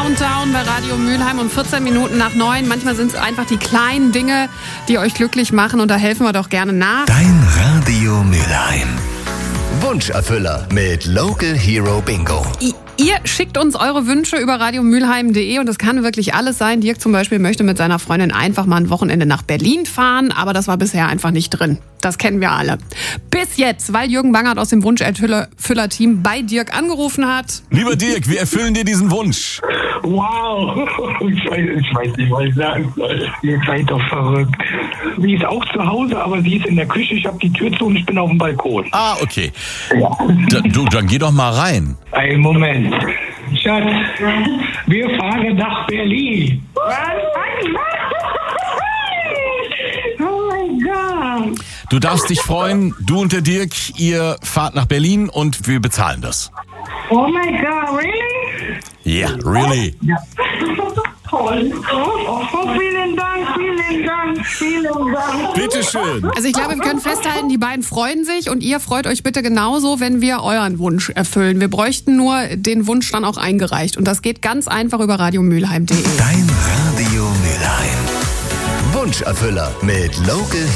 Countdown bei Radio Mülheim um 14 Minuten nach 9. Manchmal sind es einfach die kleinen Dinge, die euch glücklich machen, und da helfen wir doch gerne nach. Dein Radio Mülheim. Wunscherfüller mit Local Hero Bingo. Ihr schickt uns eure Wünsche über radiomülheim.de und es kann wirklich alles sein. Dirk zum Beispiel möchte mit seiner Freundin einfach mal ein Wochenende nach Berlin fahren, aber das war bisher einfach nicht drin. Das kennen wir alle. Bis jetzt, weil Jürgen Bangert aus dem Wunscherfüller-Team bei Dirk angerufen hat. Lieber Dirk, wir erfüllen dir diesen Wunsch. Wow, ich weiß nicht, was ich sagen soll. Ihr seid doch verrückt. Sie ist auch zu Hause, aber sie ist in der Küche. Ich habe die Tür zu und ich bin auf dem Balkon. Ah, okay. Ja. Dann geh doch mal rein. Einen Moment. Schatz, wir fahren nach Berlin. Oh mein Gott. Du darfst dich freuen, du und der Dirk, ihr fahrt nach Berlin und wir bezahlen das. Oh my God, really? Yeah, really. Ja. Toll. Oh, vielen Dank. Bitteschön. Also ich glaube, wir können festhalten, die beiden freuen sich und ihr freut euch bitte genauso, wenn wir euren Wunsch erfüllen. Wir bräuchten nur den Wunsch dann auch eingereicht und das geht ganz einfach über radiomülheim.de. Dein Radio Mülheim. Wunscherfüller mit Local